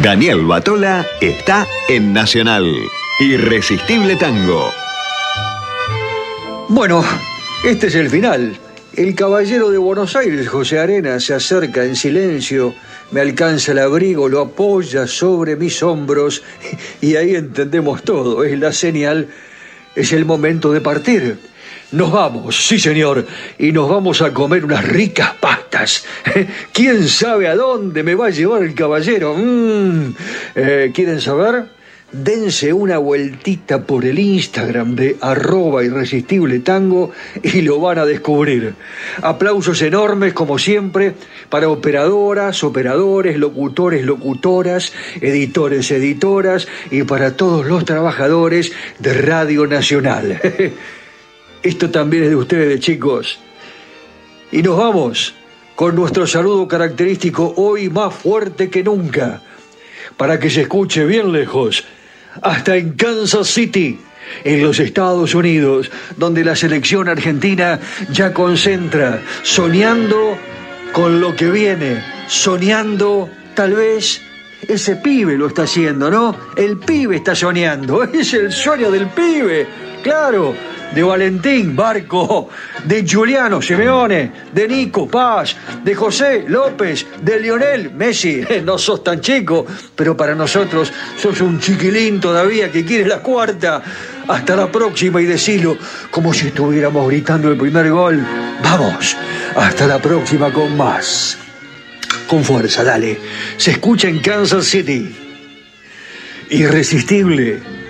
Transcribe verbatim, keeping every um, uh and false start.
Daniel Batola está en Nacional. Irresistible Tango. Bueno, este es el final. El caballero de Buenos Aires, José Arenas, se acerca en silencio, me alcanza el abrigo, lo apoya sobre mis hombros y ahí entendemos todo. Es la señal, es el momento de partir. Nos vamos, sí señor, y nos vamos a comer unas ricas pastas. ¿Quién sabe a dónde me va a llevar el caballero? Mm. Eh, ¿Quieren saber? Dense una vueltita por el Instagram de arroba irresistible tango y lo van a descubrir. Aplausos enormes, como siempre, para operadoras, operadores, locutores, locutoras, editores, editoras y para todos los trabajadores de Radio Nacional. Esto también es de ustedes, chicos. Y nos vamos con nuestro saludo característico, hoy más fuerte que nunca, para que se escuche bien lejos, hasta en Kansas City, en los Estados Unidos, donde la selección argentina ya concentra, soñando con lo que viene, soñando tal vez. Ese pibe lo está haciendo, ¿no? El pibe está soñando, es el sueño del pibe, claro. De Valentín Barco, de Giuliano Simeone, de Nico Paz, de José López, de Lionel Messi. No sos tan chico, pero para nosotros sos un chiquilín todavía que quiere la cuarta. Hasta la próxima, y decilo como si estuviéramos gritando el primer gol. Vamos, hasta la próxima con más. Con fuerza, dale. Se escucha en Kansas City. Irresistible